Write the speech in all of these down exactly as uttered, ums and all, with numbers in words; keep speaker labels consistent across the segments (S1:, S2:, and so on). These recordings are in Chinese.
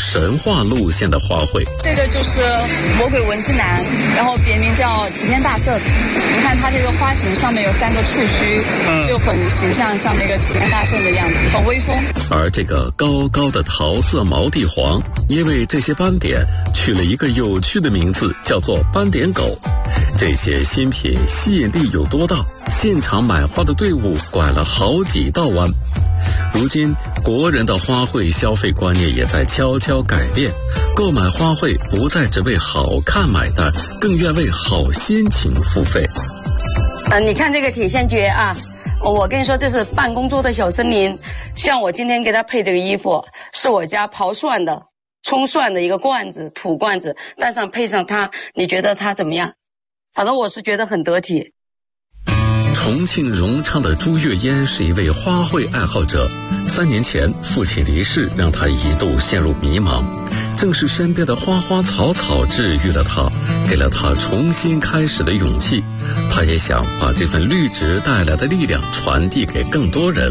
S1: 神话路线的花卉。
S2: 这个就是魔鬼文之男，然后别名叫齐天大圣。你看它这个花型上面有三个触须，嗯、就很形象，像那个齐天大圣的样子，很威风。
S1: 而这个高高的桃色毛地黄，也为这些斑点取了一个有趣的名字，叫做斑点狗。这些新品吸引力有多大？现场买花的队伍拐了好几道弯。如今国人的花卉消费观念也在悄悄改变，购买花卉不再只为好看买单，更愿为好心情付费。
S3: 呃，你看这个铁线蕨啊，我跟你说这是办公桌的小森林。像我今天给他配这个衣服，是我家刨蒜的葱蒜的一个罐子，土罐子，带上配上它，你觉得它怎么样？反正我是觉得很得体。
S1: 重庆荣昌的朱月嫣是一位花卉爱好者。三年前父亲离世，让他一度陷入迷茫，正是身边的花花草草治愈了他，给了他重新开始的勇气。他也想把这份绿植带来的力量传递给更多人。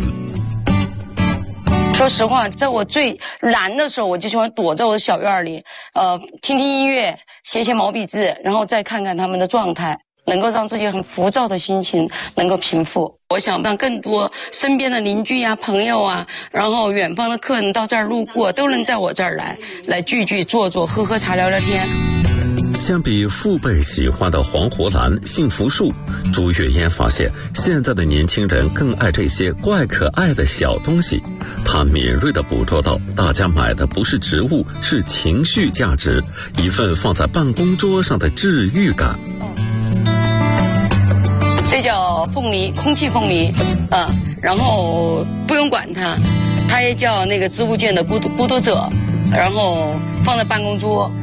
S3: 说实话，在我最难的时候，我就喜欢躲在我的小院里，呃，听听音乐，写写毛笔字，然后再看看他们的状态，能够让自己很浮躁的心情能够平复。我想让更多身边的邻居啊、朋友啊，然后远方的客人到这儿路过，都能在我这儿来，来聚聚坐坐，喝喝茶聊聊天。
S1: 相比父辈喜欢的黄胡兰、幸福树，朱月嫣发现现在的年轻人更爱这些怪可爱的小东西。她敏锐地捕捉到大家买的不是植物，是情绪价值，一份放在办公桌上的治愈感。
S3: 这叫凤梨，空气凤梨，啊，然后不用管它，它也叫那个植物界的孤独孤独者，然后放在办公桌。